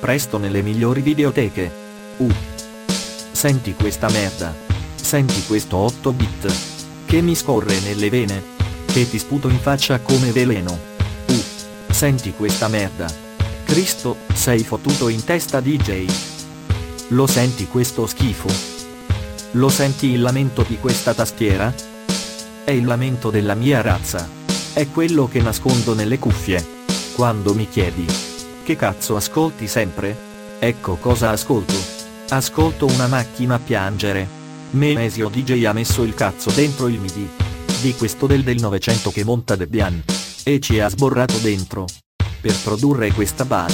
presto nelle migliori videoteche. Senti questa merda. Senti questo 8-bit. Che mi scorre nelle vene. Che ti sputo in faccia come veleno. Senti questa merda. Cristo, sei fottuto in testa DJ. Lo senti questo schifo? Lo senti il lamento di questa tastiera? È il lamento della mia razza. È quello che nascondo nelle cuffie. Quando mi chiedi: che cazzo ascolti sempre? Ecco cosa ascolto. Ascolto una macchina piangere. Memesio DJ ha messo il cazzo dentro il MIDI di questo del 900 che monta Debian e ci ha sborrato dentro per produrre questa base.